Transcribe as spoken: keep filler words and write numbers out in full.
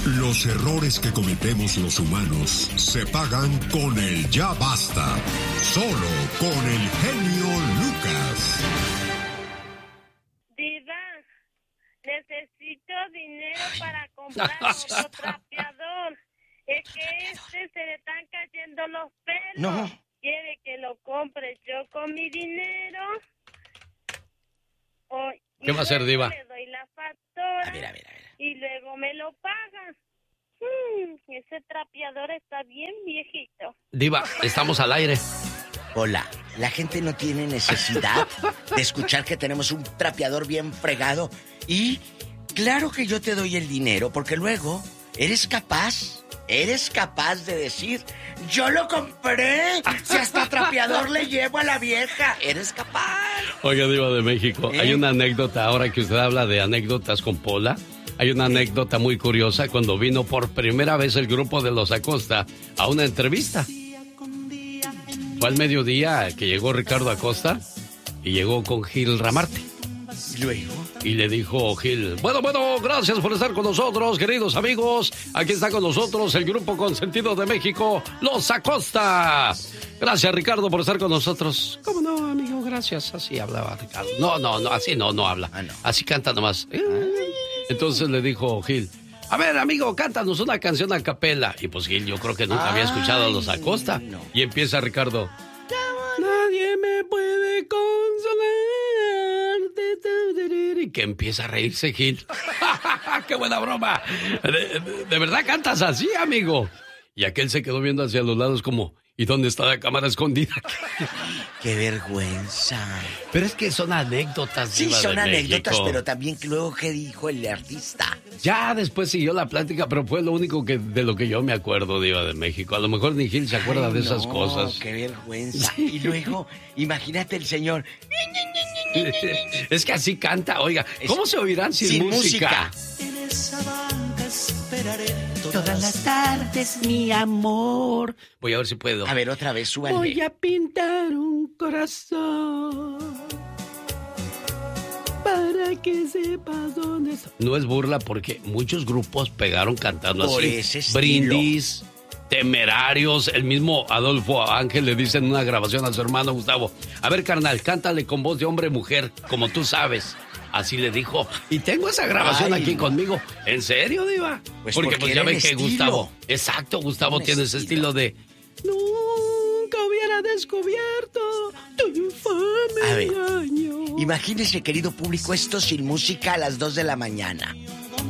Los errores que cometemos los humanos se pagan con el ya basta. Solo con el genio Lucas. Diva, necesito dinero para comprar otro trapeador. Es que este se le están cayendo los pelos. No. Quiere que lo compre yo con mi dinero. O, ¿Qué va a hacer, Diva? Le doy la factura. A ver, a ver, a ver. Y luego me lo pagan. Hmm, ese trapeador está bien viejito. Diva, estamos al aire. Hola, la gente no tiene necesidad de escuchar que tenemos un trapeador bien fregado. Y claro que yo te doy el dinero, porque luego eres capaz, eres capaz de decir, yo lo compré, si hasta trapeador le llevo a la vieja. Eres capaz. Oiga, Diva de México, ¿Eh? Hay una anécdota, ahora que usted habla de anécdotas con Pola, hay una anécdota muy curiosa cuando vino por primera vez el grupo de Los Acosta a una entrevista. Fue al mediodía que llegó Ricardo Acosta y llegó con Gil Ramarte. ¿Y luego? Y le dijo Gil, bueno, bueno, gracias por estar con nosotros, queridos amigos. Aquí está con nosotros el grupo consentido de México, Los Acosta. Gracias, Ricardo, por estar con nosotros. ¿Cómo no, amigo? Gracias. Así hablaba Ricardo. No, no, no, así no, no habla. Ah, no. Así canta nomás. Entonces le dijo Gil, a ver, amigo, cántanos una canción a capela. Y pues Gil, yo creo que nunca había escuchado a Los Acosta. No. Y empieza Ricardo. Nadie me puede consolar. Y que empieza a reírse Gil. ¡Qué buena broma! ¿De, de, de verdad cantas así, amigo? Y aquel se quedó viendo hacia los lados como, ¿y dónde está la cámara escondida? ¡Qué vergüenza! Pero es que son anécdotas. Sí, Diva, son de anécdotas, México. pero también luego, ¿qué dijo el artista? Ya después siguió la plática, pero fue lo único que de lo que yo me acuerdo, Diva de México. A lo mejor ni Gil se acuerda Ay, de esas no, cosas. ¡Qué vergüenza! Y luego, imagínate el señor. Es que así canta, oiga. ¿Cómo se oirán sin, sin música? música? En esa banca esperaré todas las tardes, mi amor. Voy a ver si puedo. A ver, otra vez, súbale. Voy a pintar un corazón para que sepas dónde estoy. No es burla porque muchos grupos pegaron cantando Por así. ese estilo. Brindis, Temerarios, el mismo Adolfo Ángel le dice en una grabación a su hermano Gustavo, a ver, carnal, cántale con voz de hombre-mujer, como tú sabes. Así le dijo. Y tengo esa grabación Ay, aquí no. conmigo. ¿En serio, Diva? Pues porque, porque pues ya era ven el que estilo. Gustavo... Exacto, Gustavo Un tiene ese estilo. estilo de... Nunca hubiera descubierto tu infame A ver, engaño. imagínese, querido público, esto sin música a las dos de la mañana.